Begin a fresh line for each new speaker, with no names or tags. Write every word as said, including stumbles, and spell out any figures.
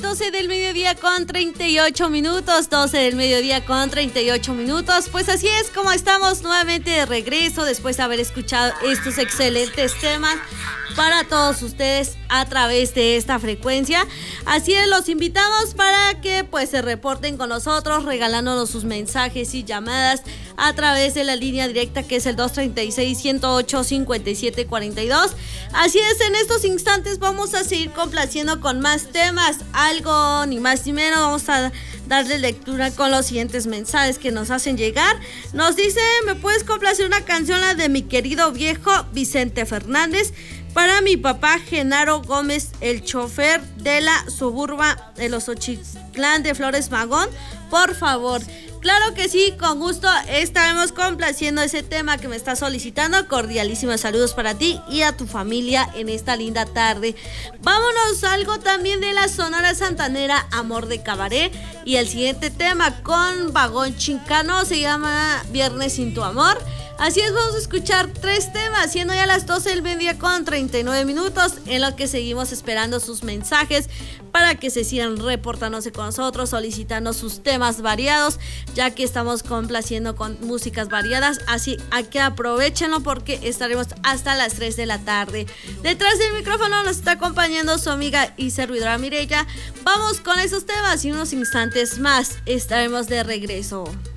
doce del mediodía con treinta y ocho minutos, doce del mediodía con treinta y ocho minutos. Pues así es como estamos nuevamente de regreso después de haber escuchado estos excelentes temas para todos ustedes a través de esta frecuencia. Así es, los invitamos para que pues se reporten con nosotros regalándonos sus mensajes y llamadas a través de la línea directa que es el dos treinta y seis, ciento ocho, cincuenta y siete cuarenta y dos. Así es, en estos instantes vamos a seguir complaciendo con más temas, algo ni más ni menos. Vamos a darle lectura con los siguientes mensajes que nos hacen llegar. Nos dice: ¿me puedes complacer una canción, la de mi querido viejo Vicente Fernández? Para mi papá Genaro Gómez, el chofer de la Suburba de los Ochitlán de Flores Magón, por favor. Claro que sí, con gusto estaremos complaciendo ese tema que me está solicitando. Cordialísimos saludos para ti y a tu familia en esta linda tarde. Vámonos a algo también de la Sonora Santanera, Amor de Cabaret. Y el siguiente tema con Vagón Chincano se llama Viernes sin tu amor. Así es, vamos a escuchar tres temas, siendo ya las doce del mediodía con treinta y nueve minutos, en lo que seguimos esperando sus mensajes para que se sigan reportándose con nosotros, solicitando sus temas variados, ya que estamos complaciendo con músicas variadas, así a que aprovechenlo porque estaremos hasta las tres de la tarde. Detrás del micrófono nos está acompañando su amiga y servidora Mireya. Vamos con esos temas y unos instantes más estaremos de regreso.